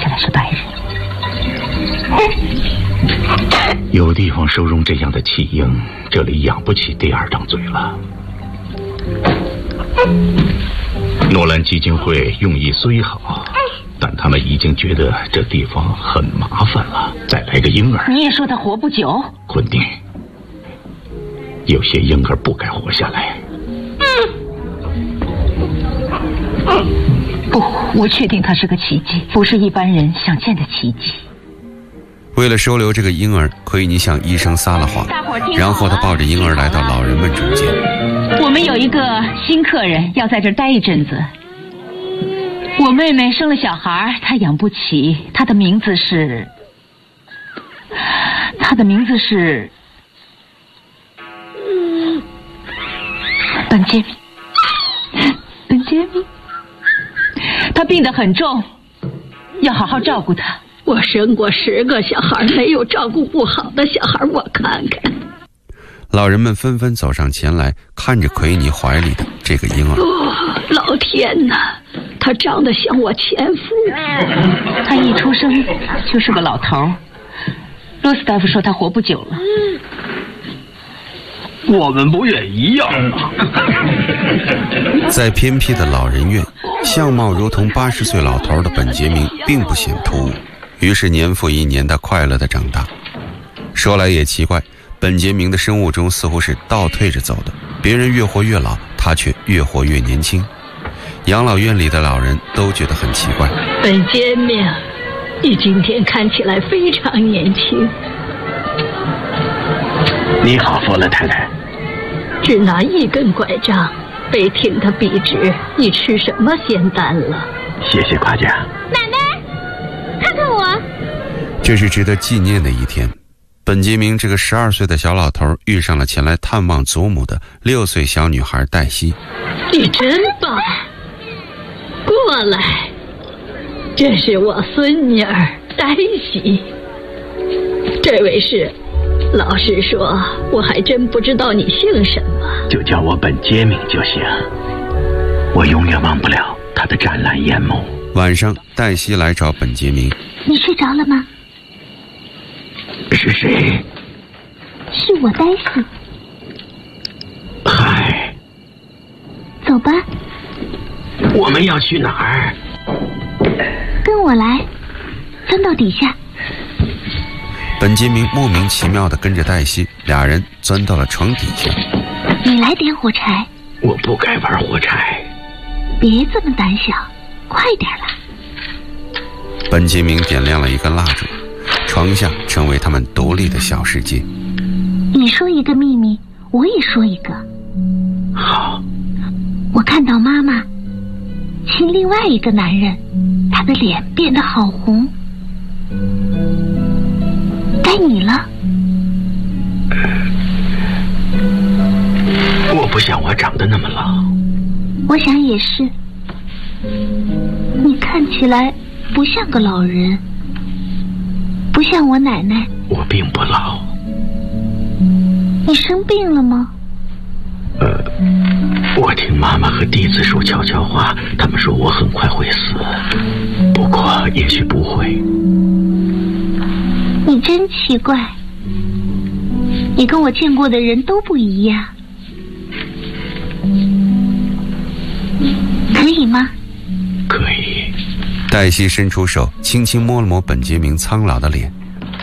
下来是白人。 有地方收容这样的弃婴，这里养不起第二张嘴了。诺兰基金会用意虽好，但他们已经觉得这地方很麻烦了。再来个婴儿， 你也说他活不久。 昆汀，有些婴儿不该活下来。 不，我确定他是个奇迹，不是一般人想见的奇迹。 为了收留这个婴儿，奎尼向医生撒了谎，然后他抱着婴儿来到老人们中间。 我们有一个新客人要在这儿待一阵子。我妹妹生了小孩，她养不起，她的名字是本杰明。她病得很重，要好好照顾她。 我生过10个小孩，没有照顾不好的小孩，我看看。 老人们纷纷走上前来，看着奎尼怀里的这个婴儿。 老天哪，他长得像我前夫。 他一出生就是个老头。罗斯大夫说他活不久了。 我们不也一样吗？ 在偏僻的老人院，相貌如同80岁老头的本杰明并不显突兀，于是年复一年的快乐的长大。说来也奇怪，本杰明的生物钟似乎是倒退着走的，别人越活越老，他却越活越年轻。养老院里的老人都觉得很奇怪。 本杰明，你今天看起来非常年轻。 你好，弗勒太太。 只拿1根拐杖，背挺得笔直，你吃什么仙丹了？ 谢谢夸奖。 奶奶，看看我。 这是值得纪念的一天。本杰明这个12岁的小老头遇上了前来探望祖母的6岁小女孩黛西。 你真棒，过来，这是我孙女儿黛西。这位是，老实说，我还真不知道你姓什么。 就叫我本杰明就行。我永远忘不了他的湛蓝眼眸。 晚上，黛西来找本杰明。 你睡着了吗？ 是谁？ 是我黛西。 嗨， 走吧。 我们要去哪儿？ 跟我来，钻到底下。 本杰明莫名其妙地跟着黛西，俩人钻到了床底下。 你来点火柴。 我不该玩火柴。 别这么胆小，快点啦。 本杰明点亮了一根蜡烛，床下成为他们独立的小世界。 你说一个秘密，我也说一个。 好。 我看到妈妈亲另外一个男人，他的脸变得好红。该你了。 我不像我长得那么老。 我想也是。你看起来不像个老人，不像我奶奶。 我并不老。 你生病了吗？ 我听妈妈和弟子说悄悄话，他们说我很快会死，不过也许不会。 你真奇怪，你跟我见过的人都不一样。可以吗？ 可以。 黛西伸出手轻轻摸了摸本杰明苍老的脸。